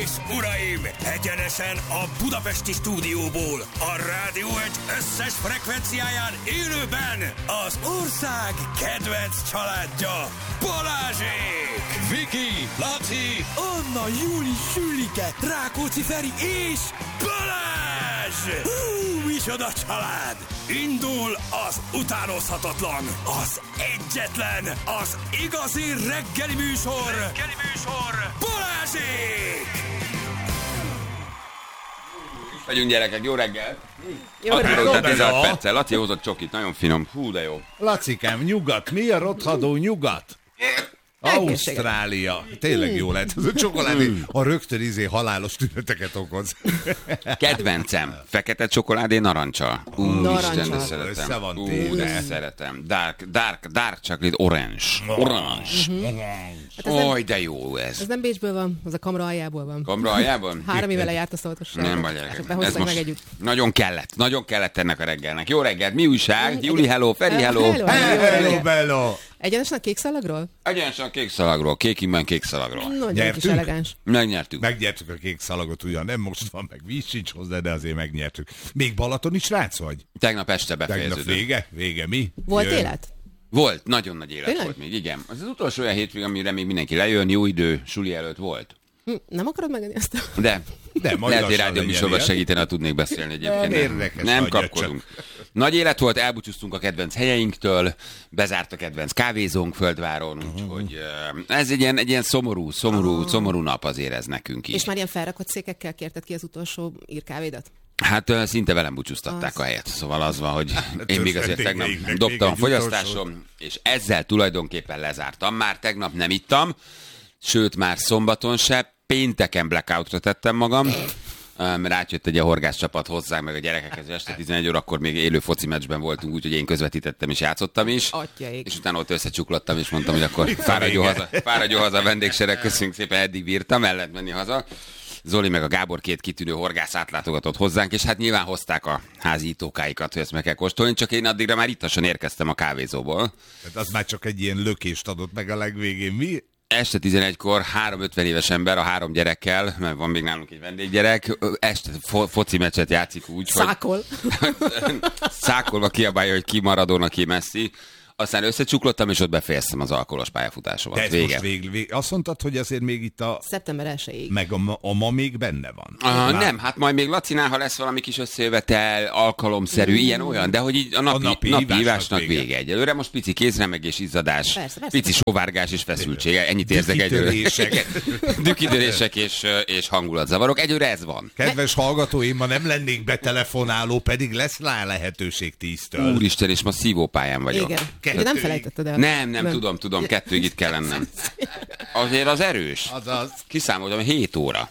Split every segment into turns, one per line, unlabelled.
uraim! Egyenesen a budapesti stúdióból, a Rádió Egy összes frekvenciáján élőben az ország kedvenc családja, Balázsék! Viki, Laci, Anna, Júli, Sülike, Rákóczi Feri és Balázs! Micsoda család! Indul az utánozhatatlan, az egyetlen, az igazi reggeli műsor, Balázsék!
Vagyunk gyerekek, jó reggel!
Jó reggel!
16 perccel, Laci hozott csokit, nagyon finom, hú de jó.
Lacikám, nyugat, mi a rothadó nyugat? Ausztrália. Tényleg jó lehet. Ez a csokoládé a rögtön halálos tüneteket okoz.
Kedvencem, fekete csokoládé narancsal. Isten, de szeretem.
Össze van téve.
Szeretem. Dark chocolate orange.
Hát
Oly, de jó ez.
Ez nem Bécsből van, az a Kamra aljából van.
Kamra aljában?
3 éve lejárt a szavatosság.
Nem vagy gyerekek.
Behozták meg együtt.
Nagyon kellett ennek a reggelnek. Jó reggelt, mi újság? Júli, hello, Feri, hello.
Hello, bello.
Egyenesen a kék szalagról?
Egyenesen a kék szalagról, kékimben kék szalagról.
Nagyon kis elegáns.
Megnyertük.
Megnyertük a kék szalagot, ugyan nem most van, meg víz sincs hozzá, de azért megnyertük. Még Balatoni srác vagy?
Tegnap este befejeződött.
Tegnap vége, mi?
Volt élet?
Volt, nagyon nagy élet
Tényleg?
volt még, igen. Az utolsó olyan hétvég, amire még mindenki lejön, jó idő, suli előtt volt.
Nem akarod megenni azt?
De
majd
lehet, hogy
lassan
rádióműsorban
legyen
segítene, ha tudnék beszélni egyébként.
Érdekes,
nem
hagyja
kapkodunk. Nagy élet volt, elbúcsúztunk a kedvenc helyeinktől, bezárt a kedvenc kávézónk Földváron, úgyhogy ez egy ilyen szomorú nap azért ez nekünk is.
És már ilyen felrakott székekkel kérted ki az utolsó írkávédat?
Hát szinte velem búcsúztatták a helyet, szóval az van, hogy én még azért tegnap dobtam a fogyasztásom, és ezzel tulajdonképpen lezártam. Már tegnap nem ittam, sőt már szombaton se, pénteken blackoutra tettem magam, mert átjött egy horgász csapat hozzánk, meg a gyerekekhez este 11 órakor még élő foci meccsben voltunk, úgyhogy én közvetítettem és játszottam is.
Atyaik.
És utána ott összecsuklattam, és mondtam, hogy akkor fáradjon haza a vendégsereg, köszönjük szépen, eddig bírtam, el lehet menni haza. Zoli meg a Gábor két kitűnő horgász átlátogatott hozzánk, és hát nyilván hozták a házi itókáikat, hogy ezt meg kell kóstolni, csak én addigra már ittasan érkeztem a kávézóból.
Tehát az már csak egy ilyen lökést adott meg a legvégén, mi?
Este 11-kor 3-50 éves ember a 3 gyerekkel, mert van még nálunk egy vendéggyerek, este foci meccset játszik úgy,
Szákol.
hogy szákolva kiabálja, hogy ki Maradona, ki Messi. Aztán összecsuklottam, és ott befejeztem az alkoholos pályafutásomat.
De
Vége.
most azt mondtad, hogy azért még itt
Szeptember 1-ig.
meg a ma még benne van.
Nem, hát majd még Lacinál, ha lesz valami kis összejövetel, alkalomszerű, ilyen-olyan, de hogy így a napi hívásnak vége egyelőre. Most pici kézremegés, izzadás,
Persze.
pici sóvárgás és feszültség. Ennyit érzek egyelőre. Dükitörések és hangulatzavarok. Egyelőre ez van.
Kedves hallgatóim, ma nem lennék betelefonáló, pedig lesz rá lehetőség 10-től.
Úristen, és ma szívópályán vagyok.
Igen. De nem felejtetted el.
Nem, tudom, 2-ig itt kell lennem. Azért az erős.
Azaz.
Kiszámoltam, 7 óra.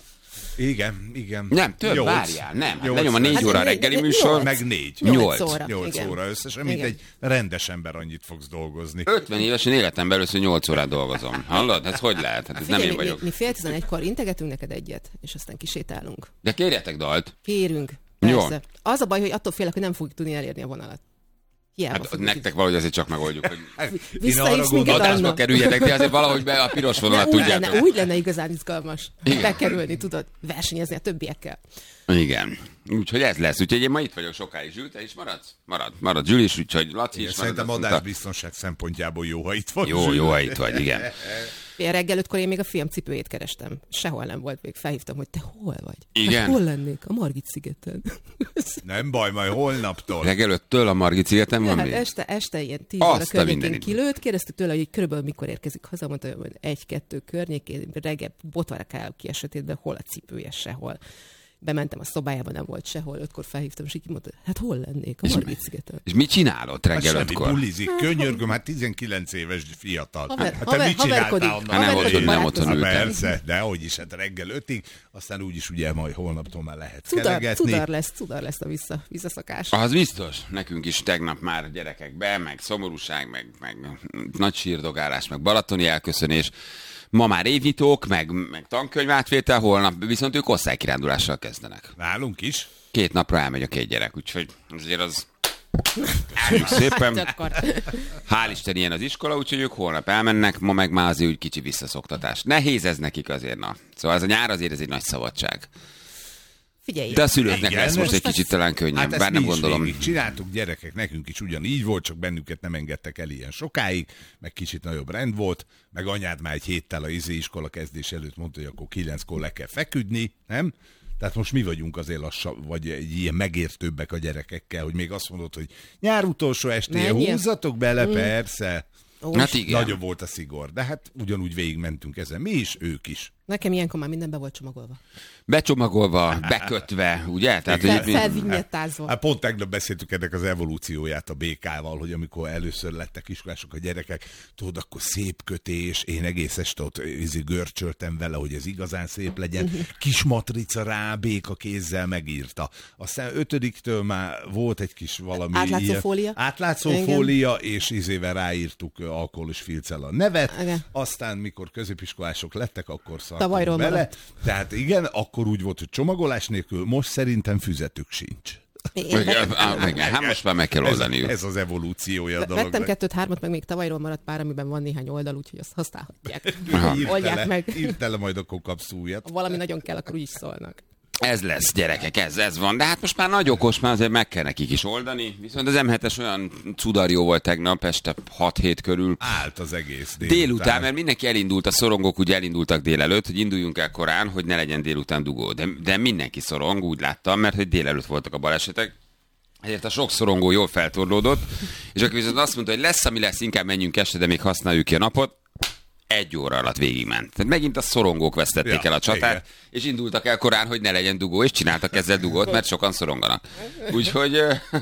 Igen.
Nem, több,
8.
várjál, nem. Hát
8.
legyen a 4 óra reggeli műsor.
Meg 4.
8
8
óra.
óra összesen,
Igen.
mint egy rendes ember annyit fogsz dolgozni.
50 évesen életemben először 8 órát dolgozom. Hallod? Ez hogy lehet? Hát ez nem én vagyok.
Mi fél 11-kor integetünk neked egyet, és aztán kisétálunk.
De kérjetek dalt.
Kérünk.
Jó.
Persze. Az a baj, hogy attól félek, hogy nem fogjuk tudni elérni a vonalat. Hiába
Hát
fogjuk
nektek valahogy azért csak megoldjuk, hogy
visszahívsz minket
adásba
Anna.
kerüljetek, de azért valahogy be a piros vonalat tudjátok.
Úgy lenne igazán izgalmas
Igen.
bekerülni, tudod, versenyezni a többiekkel.
Igen. Úgyhogy ez lesz. Úgyhogy én ma itt vagyok sokáig. Zsül, te is maradsz? Marad Zsül is, úgyhogy Laci is marad.
Szerintem
azt mondta.
adásbiztonság szempontjából jó, ha itt vagy.
Jó, ha itt vagy, igen.
Reggel 5-kor én még a fiam cipőjét kerestem. Sehol nem volt még. Felhívtam, hogy te hol vagy?
Igen?
Hát hol lennék? A Margit szigeten.
Nem baj, majd holnaptól.
Reggel 5-től a Margit szigeten van
Hát
még?
este ilyen 10 óra
Azt a
környékén
mindenit.
kilőtt, kérdeztük tőle, hogy körülbelül mikor érkezik haza, mondta, hogy 1-2 környékén, reggel botvarakál ki esetétben, hol a cipője, sehol. Bementem a szobájába, nem volt sehol, 5-kor felhívtam, és így mondta, hát hol lennék? A Margit szigeten.
És mit csinálod reggel
Semmi
5-kor?
bulizik, könyörgöm, hát 19 éves fiatal.
Haver-
Hát te mit
haverkodik.
csináltál
Hát nem
onnan?
volt, hogy nem
barátkozik.
otthon
Hát
ültem.
persze, de hogy is, hát reggel 5-ig, aztán úgyis ugye majd holnaptól már lehet kelegetni.
Cudar lesz a visszaszakás.
Az biztos. Nekünk is tegnap már gyerekekbe, meg szomorúság, meg nagy sírdogálás, meg balatoni elköszönés. Ma már évnyitók, meg tankönyvátvétel, holnap viszont ők osztálykirándulással kezdenek.
Nálunk is.
2 napra elmegy a 2 gyerek, úgyhogy azért az Álljuk szépen.
Akkor.
Hál' Isten ilyen az iskola, úgyhogy ők holnap elmennek, ma meg már azért úgy kicsi visszaszoktatás. Nehéz ez nekik azért, na. Szóval ez a nyár azért ez egy nagy szabadság.
Figyelj.
De a szülőknek
Igen,
lesz most egy kicsit talán könnyebb,
Hát
bár nem gondolom.
Csináltuk gyerekek, nekünk is ugyanígy volt, csak bennünket nem engedtek el ilyen sokáig, meg kicsit nagyobb rend volt, meg anyád már egy héttel a iskola kezdés előtt mondta, hogy akkor 9-kor le kell feküdni, nem? Tehát most mi vagyunk azért lassan, vagy egy ilyen megértőbbek a gyerekekkel, hogy még azt mondod, hogy nyár utolsó estéje húzzatok bele, persze.
Hát igen.
Nagyobb volt a szigor, de hát ugyanúgy végigmentünk ezen. Mi is, ők is.
Nekem ilyenkor már minden be volt csomagolva.
Becsomagolva, bekötve, ugye? Tehát,
Felvinyettázva.
Hát pont tegnap beszéltük ennek az evolúcióját a BK-val, hogy amikor először lettek iskolások a gyerekek, tudod, akkor szép kötés, én egész este ott görcsöltem vele, hogy ez igazán szép legyen. Kis matrica rá, béka kézzel megírta. Aztán 5-től már volt egy kis valami...
Átlátszó fólia.
Átlátszó fólia, és izével ráírtuk alkoholos filccel a nevet. Igen. Aztán, mikor középiskolások lettek, akkor szartunk bele. Maradt. Tehát igen, akkor úgy volt, hogy csomagolás nélkül, most szerintem füzetük sincs.
Igen, hát most már meg kell oldaniuk.
Ez az evolúciója a dolognak.
Vettem 2-3-at, meg még tavalyról maradt pár, amiben van néhány oldal, úgyhogy azt használhatják. Oldják meg.
Írd tele, majd akkor kapsz újat.
Ha valami nagyon kell, akkor úgy is szólnak.
Ez lesz, gyerekek, ez van. De hát most már nagy okos, már azért meg kell nekik is oldani. Viszont az M7-es olyan cudarjó volt tegnap, este 6-7 körül.
Állt az egész
délután, mert mindenki elindult, a szorongók ugye elindultak délelőtt, hogy induljunk el korán, hogy ne legyen délután dugó. De mindenki szorong, úgy láttam, mert hogy délelőtt voltak a balesetek. Ezért a sok szorongó jól feltorlódott, és aki viszont azt mondta, hogy lesz, ami lesz, inkább menjünk este, de még használjuk ki a napot. 1 óra alatt végigment. Tehát megint a szorongók vesztették el a csatát, igen. És indultak el korán, hogy ne legyen dugó, és csináltak ezzel dugót, mert sokan szoronganak. Úgyhogy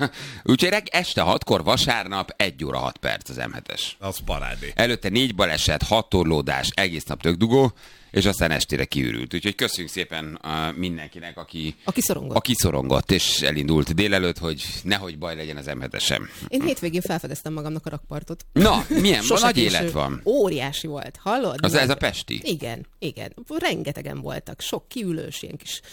este 6-kor vasárnap 1 óra 6 perc az M7-es.
Az parádé.
Előtte 4 baleset, 6 torlódás, egész nap tök dugó, és aztán estére kiürült. Úgyhogy köszönjük szépen mindenkinek, aki szorongott, és elindult délelőtt, hogy nehogy baj legyen az M7-esem.
Én hétvégén felfedeztem magamnak a rakpartot.
Na, milyen? Nagy élet van.
Óriási volt, hallod?
Ez a pesti?
Igen. Rengetegen voltak, sok kiülős, ilyen kis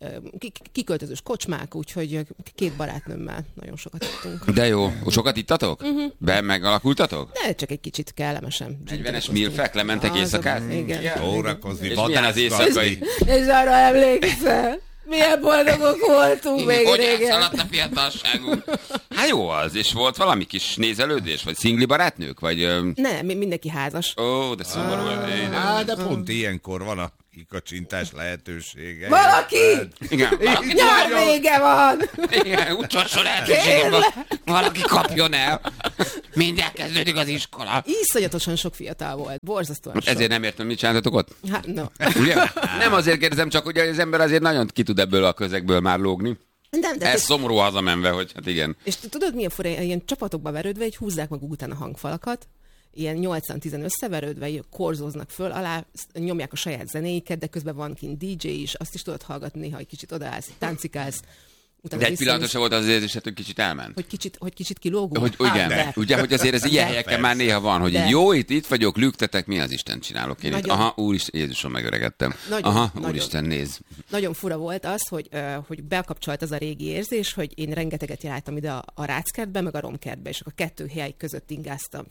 kiköltözős kocsmák, úgyhogy 2 barátnőmmel nagyon sokat ittunk.
De jó. Sokat ittatok? Be megalakultatok?
De csak egy kicsit kellemesen.
40-es milfek, lementek éjszakát?
Igen.
Órakozni,
és milyen az éjszakai?
És arra emlékszel? Milyen boldogok voltunk még
hogy
régen.
Hogy elszaladt a fiatalságunk? Hát jó az, és volt valami kis nézelődés, vagy szingli barátnők, vagy...
Nem, mindenki házas.
Ó, de szomorú.
De pont ilyenkor van a kikacsintás lehetősége.
Valaki!
Igen,
nyár vége van!
Igen, utolsó lehetőségem van. Valaki kapjon el. Mindjárt kezdődik az iskola.
Iszonyatosan sok fiatal volt. Borzasztóan sok.
Ezért nem értem, mit csináltatok ott?
Hát, no.
Ugye? Nem azért kérdezem, csak hogy az ember azért nagyon ki tud ebből a közegből már lógni. Ez szomorú hazamenve, hogy hát igen.
És tudod, milyen fura, ilyen csapatokba verődve, hogy húzzák maguk után a hangfalakat, ilyen 80-10 összeverődve, korzóznak föl, alá nyomják a saját zenéiket, de közben van kint DJ is, azt is tudod hallgatni néha, hogy kicsit odaállsz, táncikálsz.
De egy pillanatra sem volt az érzésed, hogy kicsit elment?
Hogy kicsit kilógunk?
Igen, ugye, hogy azért ez ilyen helyeken már néha van, hogy jó, itt vagyok, lüktetek, mi az Isten csinálok én itt? Aha, úristen, Jézusom, megöregettem. Úristen, nézd.
Nagyon fura volt az, hogy bekapcsolt az a régi érzés, hogy én rengeteget jártam ide a Ráckertbe, meg a Romkertbe, és akkor 2 hely között ingáztam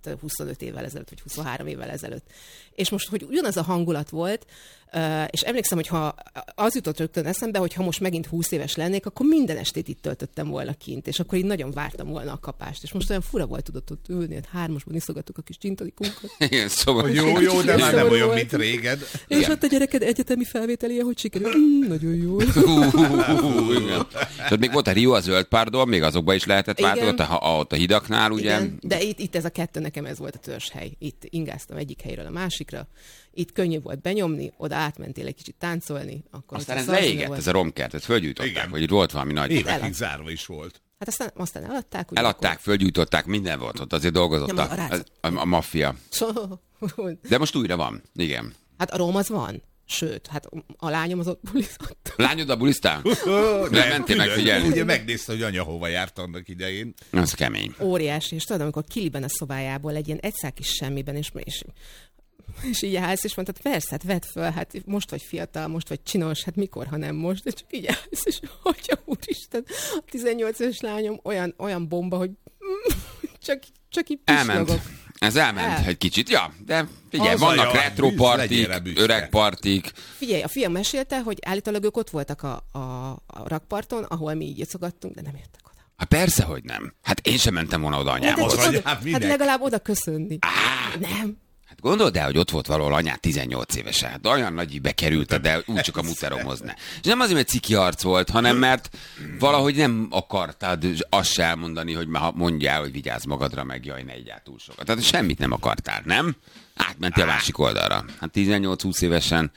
25 évvel ezelőtt, vagy 23 évvel ezelőtt. És most, hogy ugyanaz a hangulat volt, és emlékszem, hogy ha az jutott rögtön eszembe, hogy ha most megint 20 éves lennék, akkor minden estét itt töltöttem volna kint, és akkor így nagyon vártam volna a kapást. És most olyan fura volt, tudott ott ülni, hát 3-asban iszogattuk a kis dzsintonikunkat.
Igen, szóval.
Jó, de már nem olyan, mint régen.
És ott a gyereked egyetemi felvételje, hogy sikerül. Nagyon jó.
Tehát még volt a Rio, a Zöld Párdon, még azokba is lehetett változni, ott a hidaknál, ugye?
Igen, de itt ez a 2, nekem ez volt a törzshely. Itt ingáztam egyik helyről a másikra. Itt könnyű volt benyomni, oda átmentél egy kicsit táncolni. Akkor
aztán ez leégett, ez a Romkert, ezt fölgyújtották, hogy itt volt valami nagy.
Évekig zárva is volt.
Hát aztán eladták.
Eladták, fölgyújtották, minden volt ott, azért dolgozott a maffia. De most újra van, igen.
Hát a Róm az van. Sőt, hát a lányom az ott bulizott.
Lányod a buliztál? Mentél megfigyelni.
Ugye megnézte, hogy anya hova járt annak idején.
Az kemény.
Óriási, és tudod, amikor kiliben a szobájából egy ilyen egyszál kis semmiben, és És így állsz, és mondtad, persze, hát vedd föl, hát most vagy fiatal, most vagy csinos, hát mikor, ha nem most, de csak így állsz, és atya úristen, a 18 éves lányom olyan bomba, hogy csak így pislogok.
Ez elment egy kicsit, ja, de figyelj, vannak retropartik, öreg partik.
Figyelj, a fiam mesélte, hogy állítólag ők ott voltak a rakparton, ahol mi így szogattunk, de nem értek oda.
Hát persze, hogy nem. Hát én sem mentem volna oda anyámhoz.
Hát legalább oda köszönni. Nem.
Hát gondold el, hogy ott volt valahol anyád 18 évesen. Hát olyan nagy bekerült, de úgy csak a muteromhoz ne. És nem azért, mert ciki arc volt, hanem mert valahogy nem akartad azt se elmondani, hogy mondjál, hogy vigyázz magadra, meg jaj, ne egyáltalán túl sokat. Tehát semmit nem akartál, nem? Átmentél a másik oldalra. Hát 18-20 évesen.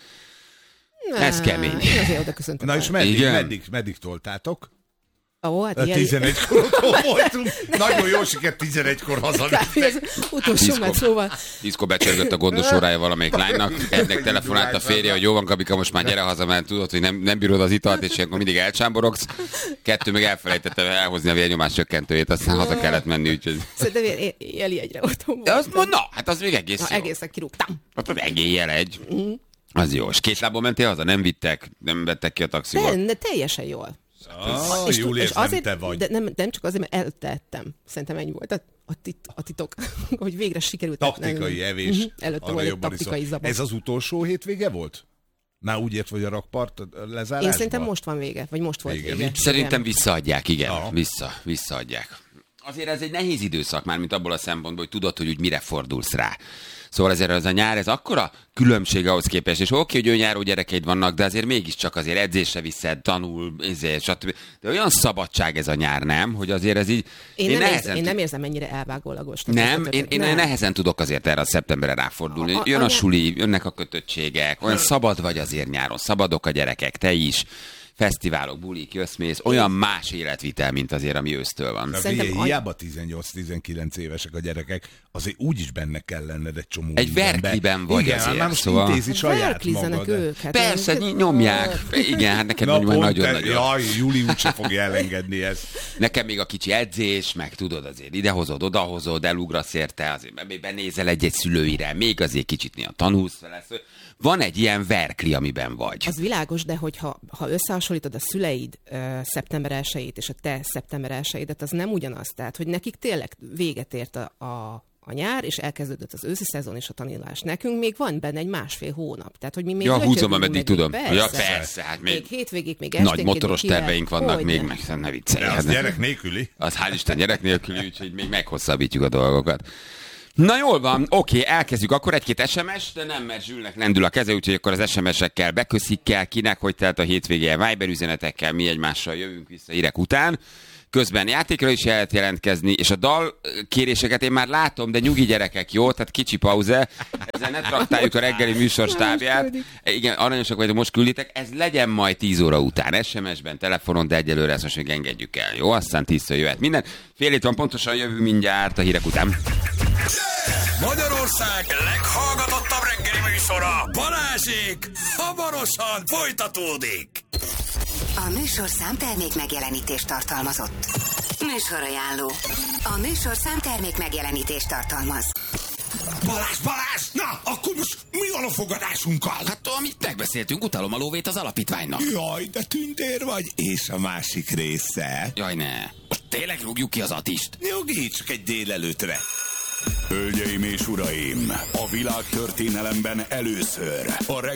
Ez kemény.
Én azért oda köszöntem.
Na és meddig toltátok?
Ó, hát
11-kor otthon voltunk. Nagyon jó sikert 11-kor hazamentek.
Utolsó metróval.
10-kor becsörgött a gondos órája valamelyik lánynak. Egynek telefonált a férje, hogy jó van, Kabika, most már gyere haza, mert tudod, hogy nem bírod az italt, és akkor mindig elcsámborogsz. 2 meg elfelejtette elhozni a vérnyomás csökkentőjét, aztán haza kellett menni, úgyhogy...
Szerintem Jeli egyre otthon volt.
De az, hát az még egész jó.
Egészen kirúgtam.
Hát az egész egy. Az jó. És 2 lábon mentél haza? Nem vettek ki a taxiból?
De teljesen jól.
Júli,
azért,
te vagy.
De nem csak azért, mert előtte ettem. Szerintem ennyi volt a titok, hogy végre sikerült.
Taktikai evés.
Előtte volt egy taktikai zabat.
Ez az utolsó hétvége volt? Már úgy ért, hogy a rakpart lezárásban?
Én szerintem most van vége, vagy most volt vége.
Szerintem visszaadják, igen. Visszaadják. Azért ez egy nehéz időszak már, mint abból a szempontból, hogy tudod, hogy úgy mire fordulsz rá. Szóval ezért az a nyár, ez akkora különbség ahhoz képest, és oké, hogy önjáró gyerekeid vannak, de azért mégiscsak azért edzésre viszed, tanul, stb. De olyan szabadság ez a nyár, nem? Hogy azért ez így...
Én nem érzem ennyire elvágólagos.
Nem, én nehezen tudok azért erre a szeptemberre ráfordulni. Jön a suli, jönnek a kötöttségek, olyan szabad vagy azért nyáron, szabadok a gyerekek, te is. Fesztiválok, bulik, jössz-mész, olyan más életvitel, mint azért, ami ősztől van.
Hiába 18-19 évesek a gyerekek, azért úgyis benne kell lenned egy csomó
egy verkliben vagy
igen,
azért.
Már most intézi saját magad.
Ők, hát
persze, nyomják. Igen, hát neked mondjuk már nagyon-nagyon.
Jaj, Júli úgyse fogja elengedni ezt.
Nekem még a kicsi edzés, meg tudod azért idehozod, odahozod, elugrasz érte, azért még benézel egy szülőire, még azért kicsit néha tanulsz vele. Van egy ilyen verkli, amiben vagy.
Az világos, de hogyha összehasonlítod a szüleid szeptember 1-ét és a te szeptember 1-edet, az nem ugyanaz. Tehát, hogy nekik tényleg véget ért a nyár, és elkezdődött az őszi szezon és a tanulás. Nekünk még van benne egy 1,5 hónap. Tehát, hogy mi még
húzom, ameddig tudom.
Persze.
Ja, persze. Hát
még hétvégig, még esténként.
Nagy motoros terveink vannak még, meg ne viccelj.
De az gyerek nélküli.
Az hál' Isten gyerek nélküli, úgyhogy még meghosszabbítjuk a dolgokat. Na jól van, oké, elkezdjük akkor 1-2 SMS, de nem, mert Zsülnek lendül a keze, úgyhogy akkor az SMS-ekkel beköszik kell kinek, hogy tehát a hétvégéje Viber üzenetekkel mi egymással jövünk vissza hírek után. Közben játékra is lehet jelentkezni, és a dal kéréseket én már látom, de nyugi gyerekek, jó? Tehát kicsi pauze. Ezzel ne traktáljuk a reggeli műsorstábját. Igen, aranyosak vagyok, most külditek. Ez legyen majd 10 óra után. SMS-ben, telefonon, de egyelőre ezt most még engedjük el, jó? Aztán 10-től jöhet minden. Fél hét van pontosan, jövünk mindjárt a hírek után.
Magyarország leghallgatottabb reggeli műsora, Balázsék, hamarosan folytatódik.
A műsorszám termék megjelenítést tartalmazott. Műsorajánló. A műsorszám termék megjelenítést tartalmaz.
Balázs! Na, akkor most mi van a fogadásunkkal?
Hát amit megbeszéltünk, utalom a lóvét az alapítványnak.
Jaj, de tündér vagy, és a másik része.
Jaj, ne. Most tényleg rúgjuk ki az Attist?
Nyugi, csak egy délelőtre.
Hölgyeim és uraim, a világtörténelemben először a